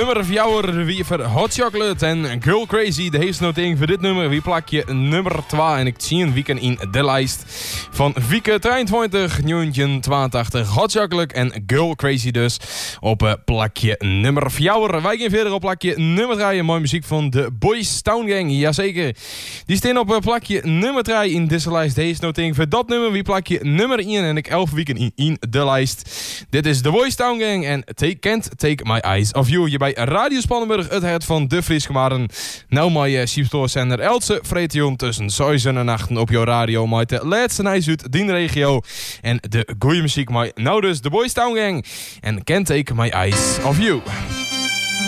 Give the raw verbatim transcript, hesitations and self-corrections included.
nummer vier wie voor Hot Chocolate en Girl Crazy. De heeft noting voor dit nummer. Wie plak je nummer twee en ik zie een weekend in de lijst van Wieke drieëntwintig, negentien tweeëntachtig. Hot Chocolate en Girl Crazy dus op uh, plakje nummer vier. Wij gaan verder op plakje nummer drie. Mooie muziek van de Boys Town Gang. Jazeker. Die staan op uh, plakje nummer drie in deze lijst. Deze noting voor dat nummer. Wie plakje nummer één en ik elf weken in, in de lijst. Dit is de Boys Town Gang en take, Can't Take My Eyes Off You. Je bij Radio Spannenburg, het hart van de Friesgemaren. Nou maar je Siepstoorzender Else Fretion tussen zuizen en nachten op jouw radio. Met de laatste nieuws uit die regio. En de goeie muziek. Maar nou dus de Boys Town Gang en Can't Take My Eyes Off You.